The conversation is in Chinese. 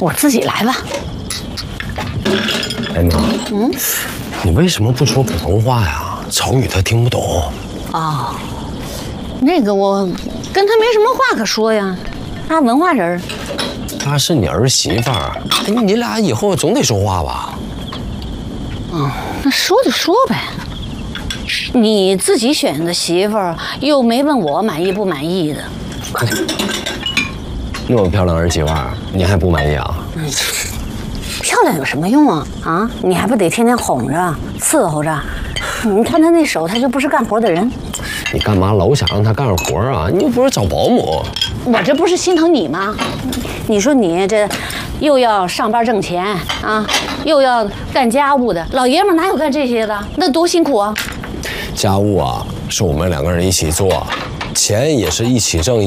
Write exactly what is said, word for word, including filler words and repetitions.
我自己来吧。 哎妈，嗯，你为什么不说普通话呀？曹宇他听不懂。 哦，那个我跟他没什么话可说呀，他文化人。 她是你儿媳妇儿，你俩以后总得说话吧？ 嗯，那说就说呗。你自己选的媳妇儿，又没问我满意不满意的。 那么漂亮儿媳妇儿，你还不满意啊？ 嗯，漂亮有什么用啊？啊，你还不得天天哄着、伺候着？你看他那手，他就不是干活的人。 你干嘛老想让她干活啊？你又不是找保姆。 我这不是心疼你吗？你说你这又要上班挣钱啊，又要干家务的，老爷们哪有干这些的？那多辛苦啊！ 家务啊，是我们两个人一起做，钱也是一起挣。